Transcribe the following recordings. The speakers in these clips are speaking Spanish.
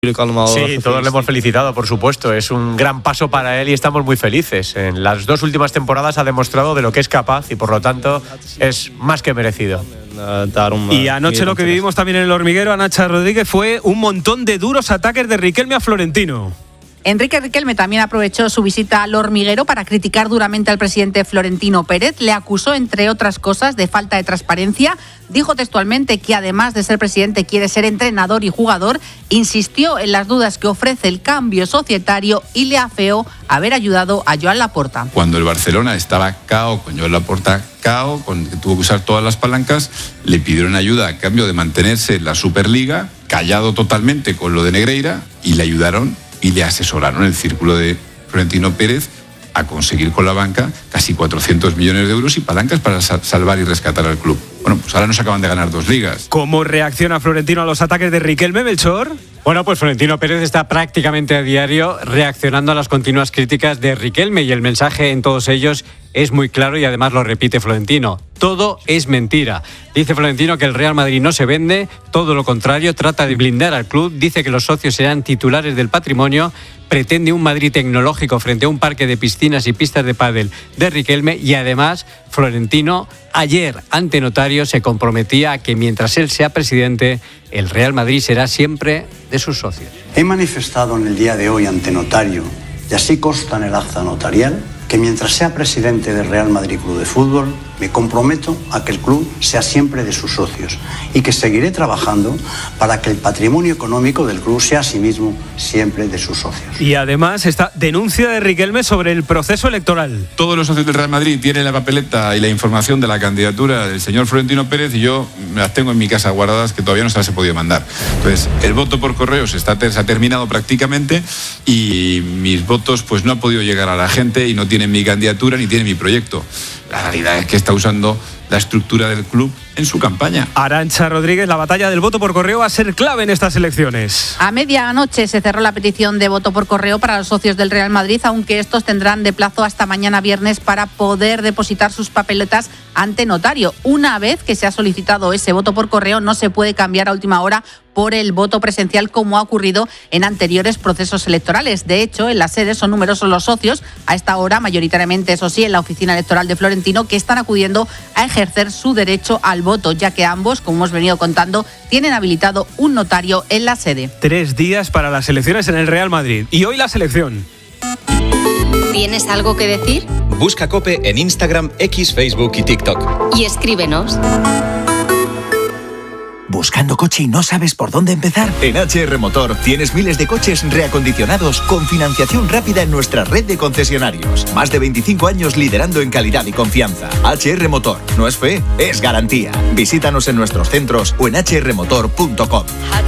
Sí, todos le hemos felicitado, por supuesto. Es un gran paso para él y estamos muy felices. En las 2 últimas temporadas ha demostrado de lo que es capaz y por lo tanto es más que merecido. Y anoche lo que vivimos también en el hormiguero, a Nacha Rodríguez, fue un montón de duros ataques de Riquelme a Florentino. Enrique Riquelme también aprovechó su visita al hormiguero para criticar duramente al presidente Florentino Pérez. Le acusó, entre otras cosas, de falta de transparencia. Dijo textualmente que además de ser presidente quiere ser entrenador y jugador. Insistió en las dudas que ofrece el cambio societario y le afeó haber ayudado a Joan Laporta. Cuando el Barcelona estaba cao, con Joan Laporta cao, con que tuvo que usar todas las palancas, le pidieron ayuda a cambio de mantenerse en la Superliga, callado totalmente con lo de Negreira, y le ayudaron y le asesoraron el círculo de Florentino Pérez a conseguir con la banca casi 400 millones de euros y palancas para salvar y rescatar al club. Bueno, pues ahora nos acaban de ganar 2 ligas. ¿Cómo reacciona Florentino a los ataques de Riquelme, Melchor? Bueno, pues Florentino Pérez está prácticamente a diario reaccionando a las continuas críticas de Riquelme y el mensaje en todos ellos es muy claro y además lo repite Florentino. Todo es mentira. Dice Florentino que el Real Madrid no se vende, todo lo contrario, trata de blindar al club, dice que los socios serán titulares del patrimonio, pretende un Madrid tecnológico frente a un parque de piscinas y pistas de pádel de Riquelme y además Florentino ayer ante notario se comprometía a que mientras él sea presidente, el Real Madrid será siempre de sus socios. He manifestado en el día de hoy ante notario, y así consta en el acta notarial, que mientras sea presidente del Real Madrid Club de Fútbol, me comprometo a que el club sea siempre de sus socios y que seguiré trabajando para que el patrimonio económico del club sea asimismo siempre de sus socios. Y además esta denuncia de Riquelme sobre el proceso electoral. Todos los socios del Real Madrid tienen la papeleta y la información de la candidatura del señor Florentino Pérez y yo me las tengo en mi casa guardadas que todavía no se las he podido mandar. Entonces, el voto por correo se ha terminado prácticamente y mis votos pues no han podido llegar a la gente y no tienen mi candidatura ni tienen mi proyecto. La realidad es que está usando la estructura del club en su campaña. Arantxa Rodríguez, la batalla del voto por correo va a ser clave en estas elecciones. A medianoche se cerró la petición de voto por correo para los socios del Real Madrid, aunque estos tendrán de plazo hasta mañana viernes para poder depositar sus papeletas ante notario. Una vez que se ha solicitado ese voto por correo, no se puede cambiar a última hora por el voto presencial como ha ocurrido en anteriores procesos electorales. De hecho, en la sede son numerosos los socios, a esta hora mayoritariamente, eso sí, en la oficina electoral de Florentino, que están acudiendo a ejercer su derecho al voto, ya que ambos, como hemos venido contando, tienen habilitado un notario en la sede. 3 días para las elecciones en el Real Madrid. Y hoy la selección. ¿Tienes algo que decir? Busca COPE en Instagram, X, Facebook y TikTok. Y escríbenos. ¿Buscando coche y no sabes por dónde empezar? En HR Motor tienes miles de coches reacondicionados con financiación rápida en nuestra red de concesionarios. Más de 25 años liderando en calidad y confianza. HR Motor. No es fe, es garantía. Visítanos en nuestros centros o en hrmotor.com.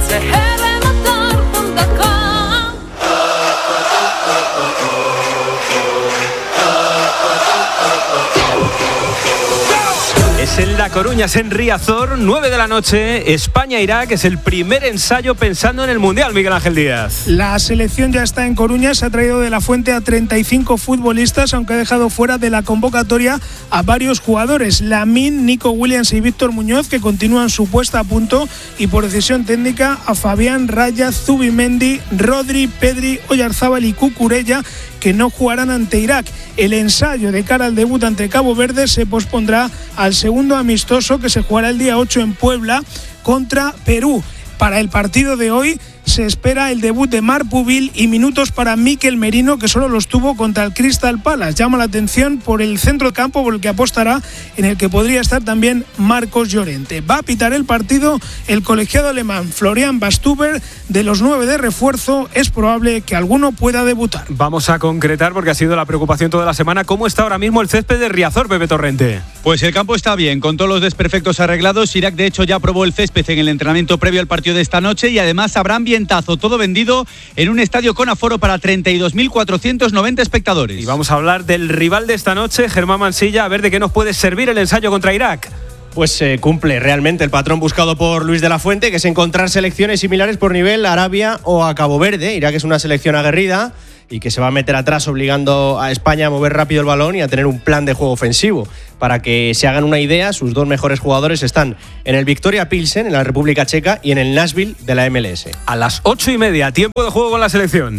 Es en La Coruña, es en Riazor, 9 de la noche, España-Irak, es el primer ensayo pensando en el Mundial, Miguel Ángel Díaz. La selección ya está en Coruña, se ha traído de la fuente a 35 futbolistas, aunque ha dejado fuera de la convocatoria a varios jugadores, Lamine, Nico Williams y Víctor Muñoz, que continúan su puesta a punto, y por decisión técnica a Fabián, Raya, Zubimendi, Rodri, Pedri, Oyarzábal y Cucurella, que no jugarán ante Irak. El ensayo de cara al debut ante Cabo Verde se pospondrá al segundo amistoso que se jugará el día 8 en Puebla contra Perú. Para el partido de hoy se espera el debut de Marc Pubil y minutos para Mikel Merino, que solo los tuvo contra el Crystal Palace. Llama la atención por el centro de campo por el que apostará, en el que podría estar también Marcos Llorente. Va a pitar el partido el colegiado alemán Florian Bastuber. De los 9 de refuerzo es probable que alguno pueda debutar. Vamos a concretar, porque ha sido la preocupación toda la semana, ¿cómo está ahora mismo el césped de Riazor, Pepe Torrente? Pues el campo está bien, con todos los desperfectos arreglados. Irak, de hecho, ya probó el césped en el entrenamiento previo al partido de esta noche y además habrá ambientazo, todo vendido en un estadio con aforo para 32.490 espectadores. Y vamos a hablar del rival de esta noche, Germán Mansilla, a ver de qué nos puede servir el ensayo contra Irak. Pues cumple realmente el patrón buscado por Luis de la Fuente, que es encontrar selecciones similares por nivel a Arabia o a Cabo Verde. Irak es una selección aguerrida y que se va a meter atrás obligando a España a mover rápido el balón y a tener un plan de juego ofensivo. Para que se hagan una idea, sus 2 mejores jugadores están en el Victoria Pilsen, en la República Checa, y en el Nashville de la MLS. A las 8:30, tiempo de juego con la selección.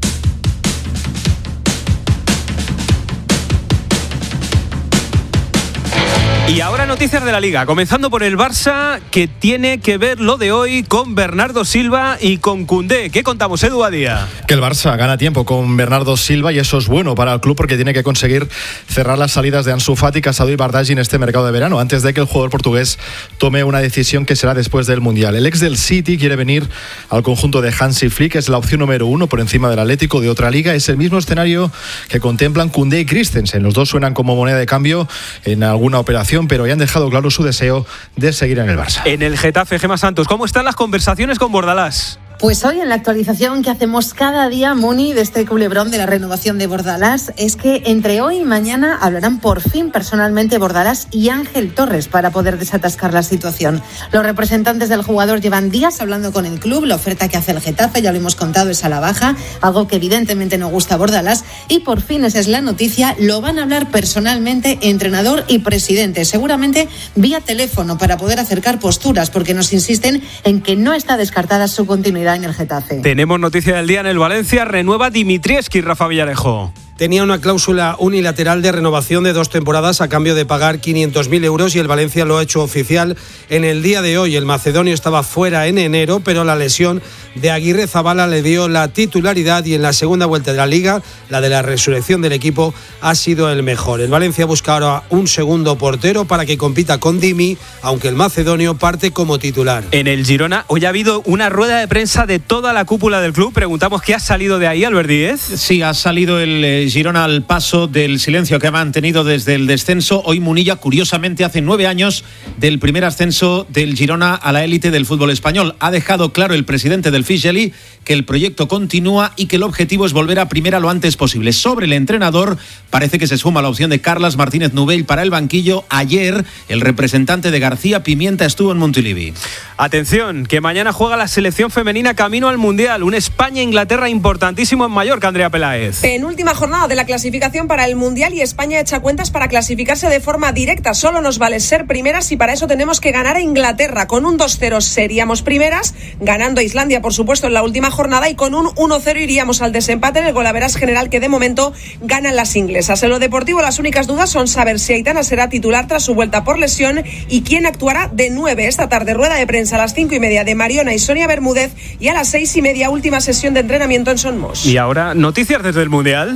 Y ahora noticias de la Liga, comenzando por el Barça, que tiene que ver lo de hoy con Bernardo Silva y con Koundé. ¿Qué contamos, Edu Badía? Que el Barça gana tiempo con Bernardo Silva y eso es bueno para el club porque tiene que conseguir cerrar las salidas de Ansu Fati, Casado y Bardghji en este mercado de verano, antes de que el jugador portugués tome una decisión que será después del Mundial. El ex del City quiere venir al conjunto de Hansi Flick, es la opción número 1 por encima del Atlético de otra liga. Es el mismo escenario que contemplan Koundé y Christensen. Los dos suenan como moneda de cambio en alguna operación, pero ya han dejado claro su deseo de seguir en el Barça. En el Getafe, Gemma Santos, ¿cómo están las conversaciones con Bordalás? Pues hoy en la actualización que hacemos cada día, Muni, de este culebrón de la renovación de Bordalás, es que entre hoy y mañana hablarán por fin personalmente Bordalás y Ángel Torres para poder desatascar la situación. Los representantes del jugador llevan días hablando con el club, la oferta que hace el Getafe, ya lo hemos contado, es a la baja, algo que evidentemente no gusta a Bordalás, y por fin, esa es la noticia, lo van a hablar personalmente entrenador y presidente, seguramente vía teléfono para poder acercar posturas, porque nos insisten en que no está descartada su continuidad en el Getafe. Tenemos noticia del día en el Valencia, renueva Dimitrievski, Rafa Villarejo. Tenía una cláusula unilateral de renovación de 2 temporadas a cambio de pagar 500.000 euros y el Valencia lo ha hecho oficial en el día de hoy. El macedonio estaba fuera en enero, pero la lesión de Aguirre Zabala le dio la titularidad y en la segunda vuelta de la Liga, la de la resurrección del equipo, ha sido el mejor. El Valencia busca ahora un segundo portero para que compita con Dimi, aunque el macedonio parte como titular. En el Girona hoy ha habido una rueda de prensa de toda la cúpula del club. Preguntamos qué ha salido de ahí, Albert Díez. Sí, ha salido el Girona al paso del silencio que ha mantenido desde el descenso. Hoy Munilla, curiosamente, hace 9 años del primer ascenso del Girona a la élite del fútbol español. Ha dejado claro el presidente del Fisheli que el proyecto continúa y que el objetivo es volver a primera lo antes posible. Sobre el entrenador, parece que se suma la opción de Carlas Martínez Nubell para el banquillo. Ayer, el representante de García Pimienta estuvo en Montilivi. Atención, que mañana juega la selección femenina camino al Mundial. Un España-Inglaterra importantísimo en Mallorca, Andrea Peláez. Penúltima jornada de la clasificación para el Mundial y España echa cuentas para clasificarse de forma directa. Solo nos vale ser primeras y para eso tenemos que ganar a Inglaterra. Con un 2-0 seríamos primeras, ganando a Islandia, por supuesto, en la última jornada, y con un 1-0 iríamos al desempate en el golaveras general que de momento ganan las inglesas. En lo deportivo, las únicas dudas son saber si Aitana será titular tras su vuelta por lesión y quién actuará de 9 esta tarde. Rueda de prensa a las 5:30 de Mariona y Sonia Bermúdez y a las 6:30 última sesión de entrenamiento en Son Moix. Y ahora, noticias desde el Mundial.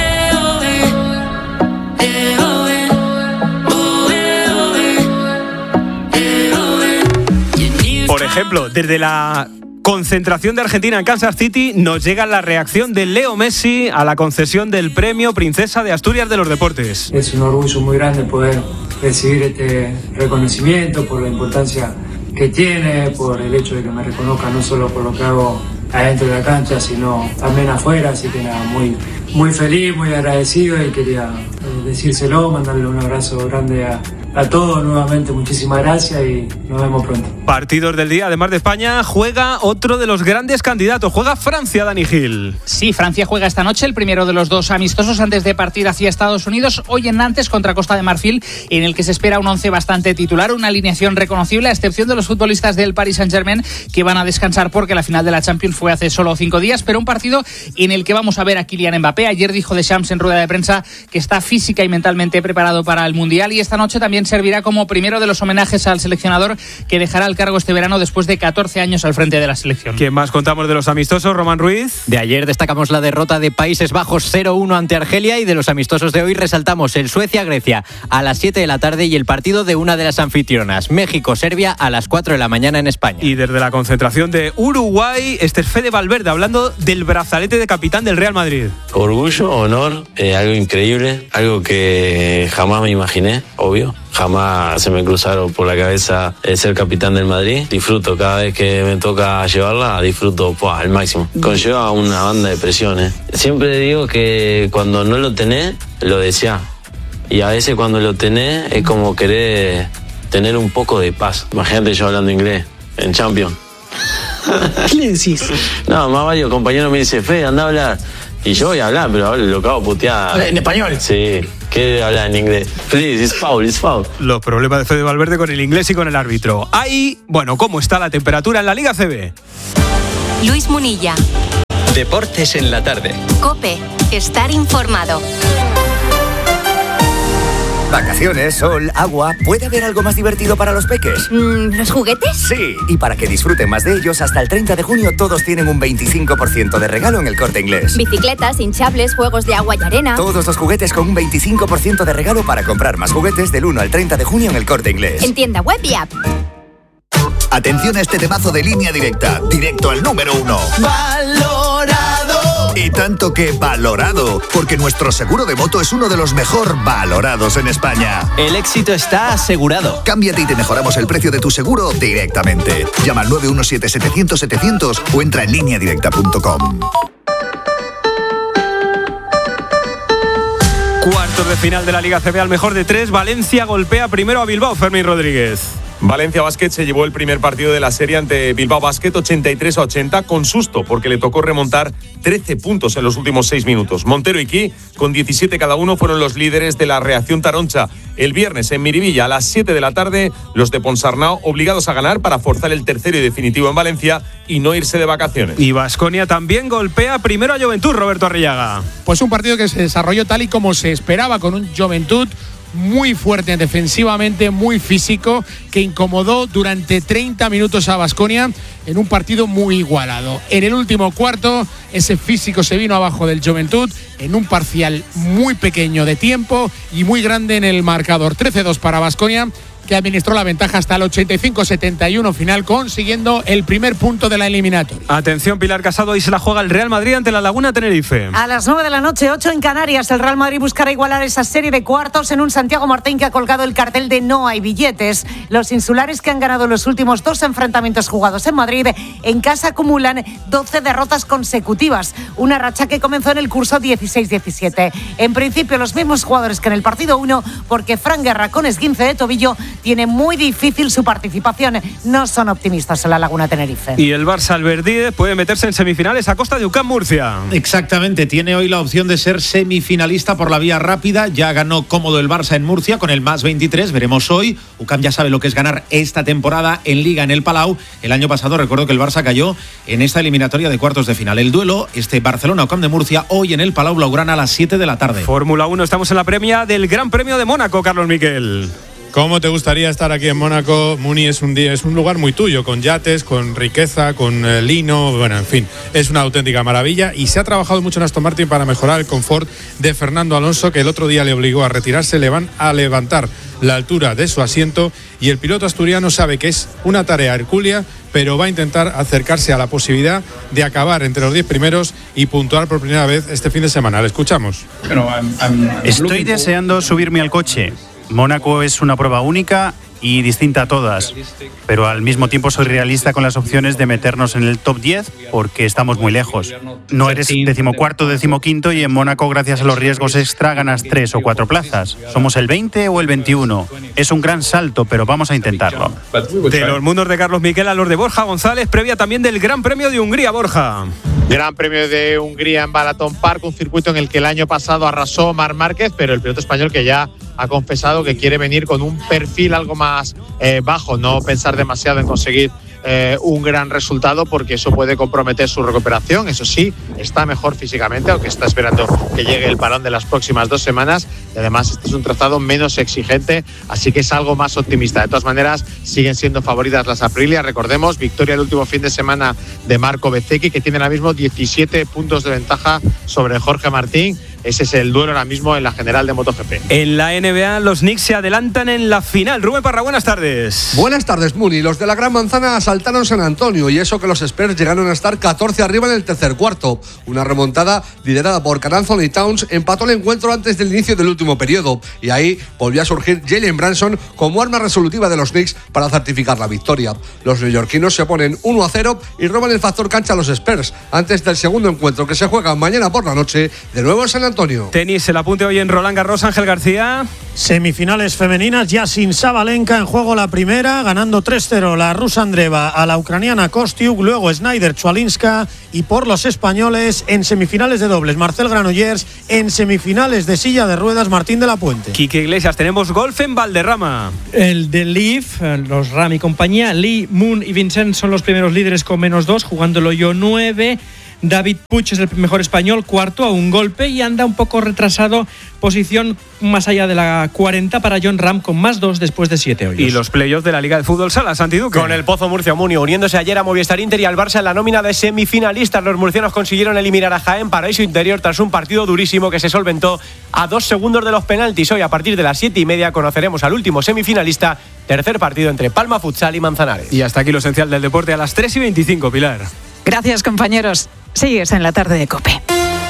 Por ejemplo, desde la concentración de Argentina en Kansas City nos llega la reacción de Leo Messi a la concesión del premio Princesa de Asturias de los Deportes. Es un orgullo muy grande poder recibir este reconocimiento por la importancia que tiene, por el hecho de que me reconozcan no solo por lo que hago adentro de la cancha, sino también afuera, así que nada, muy feliz, muy agradecido y quería decírselo, mandarle un abrazo grande a todos nuevamente, muchísimas gracias y nos vemos pronto. Partidos del día, además de España, juega otro de los grandes candidatos, juega Francia, Dani Gil. Sí, Francia juega esta noche el primero de los 2 amistosos antes de partir hacia Estados Unidos, hoy en Nantes contra Costa de Marfil, en el que se espera un 11 bastante titular, una alineación reconocible, a excepción de los futbolistas del Paris Saint-Germain, que van a descansar porque la final de la Champions fue hace solo 5 días, pero un partido en el que vamos a ver a Kylian Mbappé. Ayer dijo Deschamps en rueda de prensa que está física y mentalmente preparado para el Mundial, y esta noche también servirá como primero de los homenajes al seleccionador que dejará el cargo este verano después de 14 años al frente de la selección. ¿Quién más contamos de los amistosos? Román Ruiz. De ayer destacamos la derrota de Países Bajos 0-1 ante Argelia, y de los amistosos de hoy resaltamos el Suecia-Grecia a las 7 de la tarde y el partido de una de las anfitrionas, México-Serbia, a las 4 de la mañana en España. Y desde la concentración de Uruguay, este es Fede Valverde hablando del brazalete de capitán del Real Madrid. Orgullo, honor, algo increíble, algo que jamás me imaginé, obvio. Jamás se me cruzaron por la cabeza ser capitán del Madrid. Disfruto cada vez que me toca llevarla, disfruto al máximo. Conlleva una banda de presiones. Siempre digo que cuando no lo tenés, lo deseás. Y a veces cuando lo tenés es como querer tener un poco de paz. Imagínate yo hablando inglés en Champions. ¿Qué le decís? No, más varios compañeros me dicen, Fede, anda a hablar Y yo voy a hablar, pero lo que hago putear. ¿En español? Sí. ¿Qué habla en inglés? Please, it's foul. Los problemas de Fede Valverde con el inglés y con el árbitro. Ahí, bueno, ¿cómo está la temperatura en la Liga CB? Luis Munilla. Deportes en la tarde. COPE. Estar informado. Vacaciones, sol, agua. ¿Puede haber algo más divertido para los peques? ¿Los juguetes? Sí, y para que disfruten más de ellos, hasta el 30 de junio todos tienen un 25% de regalo en El Corte Inglés. Bicicletas, hinchables, juegos de agua y arena. Todos los juguetes con un 25% de regalo para comprar más juguetes del 1 al 30 de junio en El Corte Inglés. En tienda web y app. Atención a este temazo de Línea Directa, directo al número 1. ¡Valorado! Y tanto que valorado, porque nuestro seguro de moto es uno de los mejor valorados en España. El éxito está asegurado. Cámbiate y te mejoramos el precio de tu seguro directamente. Llama al 917-700-700 o entra en lineadirecta.com. Cuartos de final de la Liga CB al mejor de 3. Valencia golpea primero a Bilbao. Fermín Rodríguez. Valencia Basket se llevó el primer partido de la serie ante Bilbao Basket 83-80 con susto porque le tocó remontar 13 puntos en los últimos 6 minutos. Montero y Ki, con 17 cada uno, fueron los líderes de la reacción taroncha. El viernes en Miribilla a las 7 de la tarde, los de Ponsarnau obligados a ganar para forzar el tercero y definitivo en Valencia y no irse de vacaciones. Y Baskonia también golpea primero a Juventud, Roberto Arrillaga. Pues un partido que se desarrolló tal y como se esperaba, con un Juventud muy fuerte defensivamente, muy físico, que incomodó durante 30 minutos a Baskonia en un partido muy igualado. En el último cuarto, ese físico se vino abajo del Juventud en un parcial muy pequeño de tiempo y muy grande en el marcador. 13-2 para Baskonia, que administró la ventaja hasta el 85-71 final, consiguiendo el primer punto de la eliminatoria. Atención, Pilar Casado, ahí se la juega el Real Madrid ante la Laguna Tenerife. A las 9 de la noche, 8 en Canarias, el Real Madrid buscará igualar esa serie de cuartos en un Santiago Martín que ha colgado el cartel de no hay billetes. Los insulares, que han ganado los últimos 2 enfrentamientos jugados en Madrid, en casa acumulan 12 derrotas consecutivas, una racha que comenzó en el curso 16-17. En principio, los mismos jugadores que en el partido 1, porque Fran Guerra, con esguince de tobillo, tiene muy difícil su participación. No son optimistas en la Laguna Tenerife. Y el Barça Alberdí puede meterse en semifinales a costa de UCAM Murcia. Exactamente, tiene hoy la opción de ser semifinalista por la vía rápida. Ya ganó cómodo el Barça en Murcia con el más 23. Veremos hoy. UCAM ya sabe lo que es ganar esta temporada en Liga en el Palau. El año pasado recuerdo que el Barça cayó en esta eliminatoria de cuartos de final. El duelo, Barcelona-UCAM de Murcia, hoy en el Palau Blaugrana a las 7 de la tarde. Fórmula 1, estamos en la premia del Gran Premio de Mónaco, Carlos Miquel. ¿Cómo te gustaría estar aquí en Mónaco? Muni es un lugar muy tuyo, con yates, con riqueza, con lino, bueno, en fin, es una auténtica maravilla y se ha trabajado mucho en Aston Martin para mejorar el confort de Fernando Alonso, que el otro día le obligó a retirarse. Le van a levantar la altura de su asiento y el piloto asturiano sabe que es una tarea hercúlea, pero va a intentar acercarse a la posibilidad de acabar entre los 10 primeros y puntuar por primera vez este fin de semana. Le escuchamos. Estoy deseando subirme al coche. Mónaco es una prueba única y distinta a todas, pero al mismo tiempo soy realista con las opciones de meternos en el top 10 porque estamos muy lejos. No eres 14º, 15º y en Mónaco, gracias a los riesgos extra, ganas 3 o 4 plazas. Somos el 20 o el 21. Es un gran salto, pero vamos a intentarlo. De los mundos de Carlos Miquel a los de Borja González, previa también del Gran Premio de Hungría, Borja. Gran Premio de Hungría en Balaton Park, un circuito en el que el año pasado arrasó Marc Márquez, pero el piloto español que ya ha confesado que quiere venir con un perfil algo más bajo, no pensar demasiado en conseguir un gran resultado porque eso puede comprometer su recuperación. Eso sí, está mejor físicamente, aunque está esperando que llegue el parón de las próximas 2 semanas y además este es un trazado menos exigente, así que es algo más optimista. De todas maneras, siguen siendo favoritas las Aprilia. Recordemos, victoria el último fin de semana de Marco Bezzecchi, que tiene ahora mismo 17 puntos de ventaja sobre Jorge Martín. Ese es el duelo ahora mismo en la general de MotoGP. En la NBA, los Knicks se adelantan en la final. Rubén Parra, buenas tardes. Buenas tardes, Muni. Los de la Gran Manzana asaltaron San Antonio y eso que los Spurs llegaron a estar 14 arriba en el tercer cuarto. Una remontada liderada por Karl Anthony Towns empató el encuentro antes del inicio del último periodo y ahí volvió a surgir Jalen Brunson como arma resolutiva de los Knicks para certificar la victoria. Los neoyorquinos se ponen 1-0 y roban el factor cancha a los Spurs antes del segundo encuentro que se juega mañana por la noche de nuevo en San Antonio. Antonio. Tenis, el apunte hoy en Roland Garros, Ángel García. Semifinales femeninas, Yasin Sabalenka en juego la primera, ganando 3-0 la rusa Andreeva a la ucraniana Kostiuk, luego Snyder Chualinska, y por los españoles en semifinales de dobles, Marcel Granollers, en semifinales de silla de ruedas, Martín de la Puente. Quique Iglesias, tenemos golf en Valderrama. El de Leaf, los Ram y compañía, Lee, Moon y Vincent son los primeros líderes con -2, jugando el hoyo 9. David Puig es el mejor español, cuarto a un golpe, y anda un poco retrasado, posición más allá de la 40 para John Ram con +2 después de 7 hoyos. Y los playoffs de la Liga de Fútbol Sala, Santi Duque. Con el Pozo Murcia Munio uniéndose ayer a Movistar Inter y al Barça en la nómina de semifinalistas. Los murcianos consiguieron eliminar a Jaén Paraíso Interior tras un partido durísimo que se solventó a 2 segundos de los penaltis. Hoy a partir de las 7:30 conoceremos al último semifinalista, tercer partido entre Palma Futsal y Manzanares. Y hasta aquí lo esencial del deporte a las 3:25, Pilar. Gracias, compañeros. Sigues en la tarde de COPE.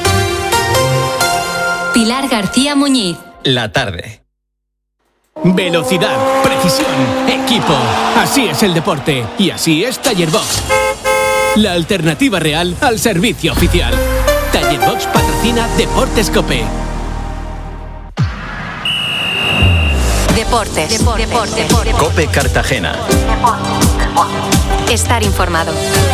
Pilar García Muñiz. La tarde. Velocidad, precisión, equipo. Así es el deporte y así es Taller Box. La alternativa real al servicio oficial. Taller Box patrocina Deportes COPE. Deportes. COPE Cartagena. Estar informado.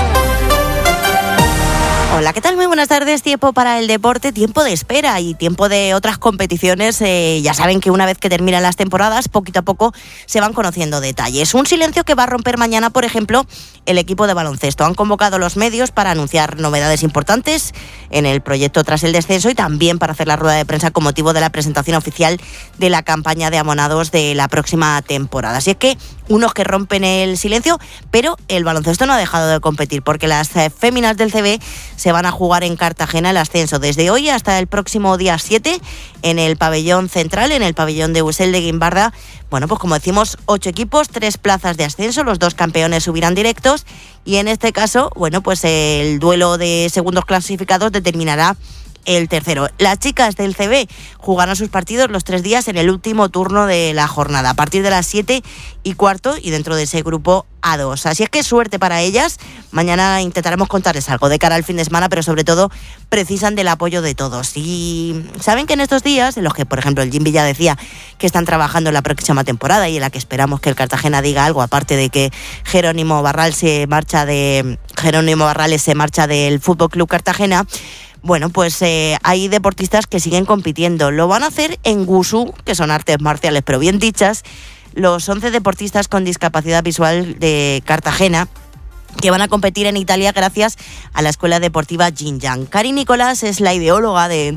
Hola, ¿qué tal? Muy buenas tardes. Tiempo para el deporte, tiempo de espera y tiempo de otras competiciones. Ya saben que una vez que terminan las temporadas, poquito a poco se van conociendo detalles. Un silencio que va a romper mañana, por ejemplo, el equipo de baloncesto. Han convocado los medios para anunciar novedades importantes en el proyecto tras el descenso y también para hacer la rueda de prensa con motivo de la presentación oficial de la campaña de abonados de la próxima temporada. Así es que unos que rompen el silencio, pero el baloncesto no ha dejado de competir porque las féminas del CB se van a jugar en Cartagena el ascenso desde hoy hasta el próximo día 7 en el pabellón central, en el pabellón de Usel de Guimbarda. Bueno, pues como decimos, 8 equipos, 3 plazas de ascenso, los 2 campeones subirán directos y en este caso, bueno, pues el duelo de segundos clasificados determinará el tercero. Las chicas del CB jugarán sus partidos los 3 días en el último turno de la jornada, a partir de las 7:15 y dentro de ese grupo A2. Así es que suerte para ellas. Mañana intentaremos contarles algo de cara al fin de semana, pero sobre todo precisan del apoyo de todos. Y saben que en estos días, en los que, por ejemplo, el Jim Villa decía que están trabajando en la próxima temporada y en la que esperamos que el Cartagena diga algo, aparte de que Jerónimo Barrales se marcha del Fútbol Club Cartagena. Bueno, pues hay deportistas que siguen compitiendo. Lo van a hacer en Wushu, que son artes marciales, pero bien dichas, los 11 deportistas con discapacidad visual de Cartagena, que van a competir en Italia gracias a la Escuela Deportiva Jinjiang. Cari Nicolás es la ideóloga de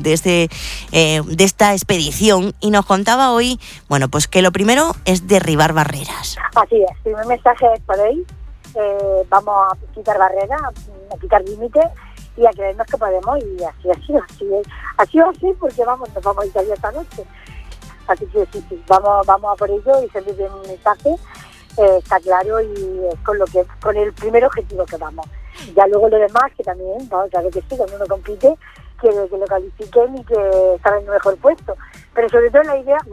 esta expedición y nos contaba hoy, bueno, pues que lo primero es derribar barreras. Así es, el primer mensaje es podéis, vamos a quitar barreras, a quitar límites y a creernos que podemos, y así ha sido así porque nos vamos a Italia esta noche. Así que sí, vamos a por ello y se envíe un mensaje, está claro, y es con el primer objetivo que vamos. Ya luego lo demás, que también, claro que sí, cuando uno compite, quiere que lo califiquen y que salga en el mejor puesto. Pero sobre todo mi idea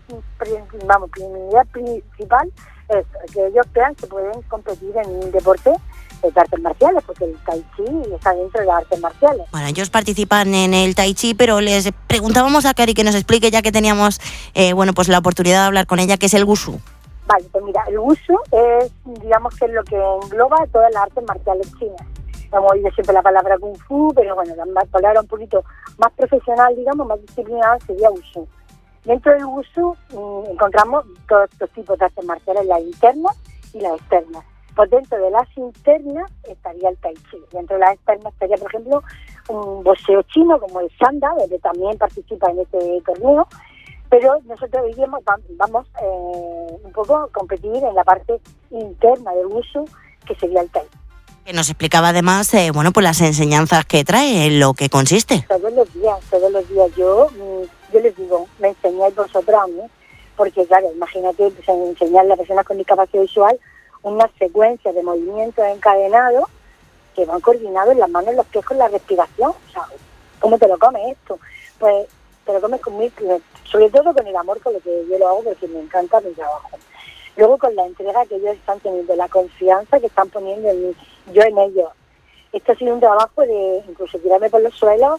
principal es que ellos vean que pueden competir en un deporte de artes marciales, porque el tai chi está dentro de las artes marciales. Bueno, ellos participan en el tai chi, pero les preguntábamos a Cari que nos explique, ya que teníamos pues la oportunidad de hablar con ella, qué es el wushu. Vale, pues mira, el wushu es, digamos, que es lo que engloba todas las artes marciales chinas. Hemos oído siempre la palabra kung fu, pero bueno, la palabra un poquito más profesional, digamos, más disciplinada, sería wushu. Dentro del wushu encontramos todos estos tipos de artes marciales, las internas y las externas. Pues dentro de las internas estaría el tai chi. Dentro de las externas estaría, por ejemplo, un boxeo chino como el Sanda, donde también participa en este torneo. Pero nosotros vamos un poco a competir en la parte interna del wushu, que sería el tai. Que nos explicaba además, pues las enseñanzas que trae, en lo que consiste. Todos los días. Yo les digo, me enseñáis vosotros a mí, porque claro, imagínate enseñarle a personas con discapacidad visual una secuencia de movimientos encadenados que van coordinados en las manos, los pies, con la respiración. O sea, ¿cómo te lo comes esto? Pues te lo comes sobre todo con el amor con lo que yo lo hago, porque me encanta mi trabajo. Luego con la entrega que ellos están teniendo, la confianza que están poniendo en mí, yo en ellos. Esto ha sido un trabajo de incluso tirarme por los suelos,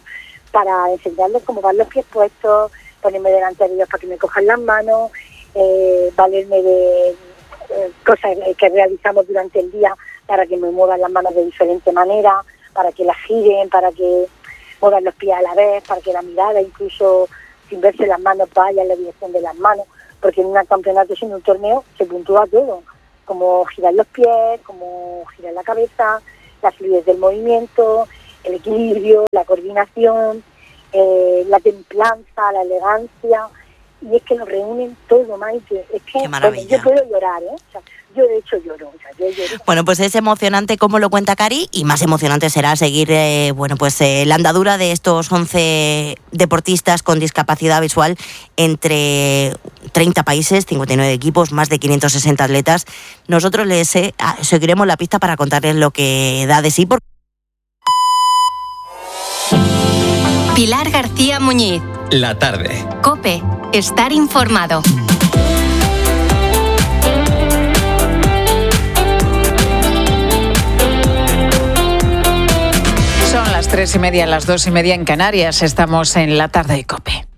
para enseñarles cómo van los pies puestos, ponerme delante de ellos para que me cojan las manos, valerme de cosas que realizamos durante el día para que me muevan las manos de diferente manera, para que las giren, para que muevan los pies a la vez, para que la mirada, incluso sin verse las manos, vaya en la dirección de las manos, porque en un campeonato, en un torneo, se puntúa todo, como girar los pies, como girar la cabeza, la fluidez del movimiento, el equilibrio, la coordinación, la templanza, la elegancia, y es que lo reúnen todo, Maite. Es que bueno, yo puedo llorar, ¿eh? O sea, yo de hecho lloro. Yo lloro. Bueno, pues es emocionante como lo cuenta Cari, y más emocionante será seguir la andadura de estos 11 deportistas con discapacidad visual entre 30 países, 59 equipos, más de 560 atletas. Nosotros les seguiremos la pista para contarles lo que da de sí. Pilar García Muñiz. La tarde. COPE. Estar informado. Son las 3:30, las 2:30 en Canarias. Estamos en la tarde de COPE.